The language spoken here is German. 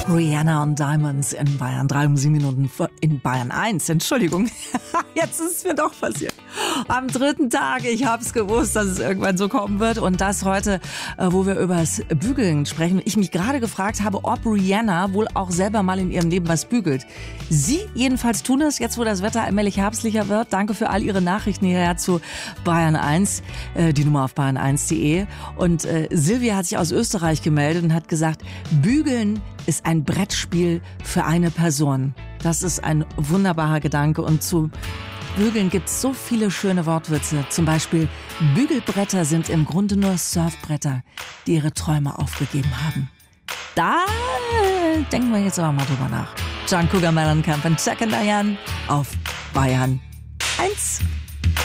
Rihanna und Diamonds in Bayern 3 um 7 Minuten in Bayern 1. Entschuldigung, jetzt ist es mir doch passiert. Am dritten Tag, ich hab's gewusst, dass es irgendwann so kommen wird. Und das heute, wo wir über das Bügeln sprechen. Ich mich gerade gefragt habe, ob Rihanna wohl auch selber mal in ihrem Leben was bügelt. Sie jedenfalls tun es, jetzt wo das Wetter allmählich herbstlicher wird. Danke für all Ihre Nachrichten hierher zu Bayern 1, die Nummer auf bayern1.de. Und Silvia hat sich aus Österreich gemeldet und hat gesagt, Bügeln ist ein Brettspiel für eine Person. Das ist ein wunderbarer Gedanke. Und zu Bügeln gibt es so viele schöne Wortwitze. Zum Beispiel, Bügelbretter sind im Grunde nur Surfbretter, die ihre Träume aufgegeben haben. Da denken wir jetzt aber mal drüber nach. John Cougar Mellencamp und Jack and Diane auf Bayern 1.